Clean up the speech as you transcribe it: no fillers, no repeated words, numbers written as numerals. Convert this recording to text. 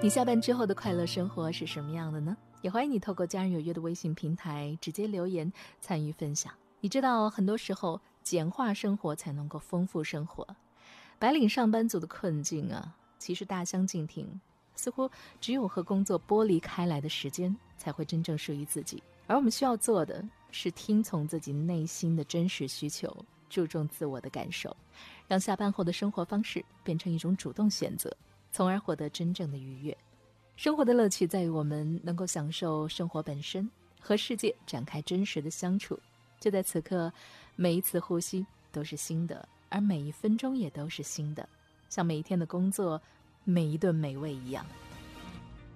你下班之后的快乐生活是什么样的呢？也欢迎你透过家人有约的微信平台直接留言参与分享。你知道很多时候简化生活才能够丰富生活，白领上班族的困境啊，其实大相径庭，似乎只有和工作剥离开来的时间才会真正属于自己。而我们需要做的是听从自己内心的真实需求，注重自我的感受，让下班后的生活方式变成一种主动选择，从而获得真正的愉悦。生活的乐趣在于我们能够享受生活本身，和世界展开真实的相处。就在此刻，每一次呼吸都是新的，而每一分钟也都是新的，像每一天的工作，每一顿美味一样。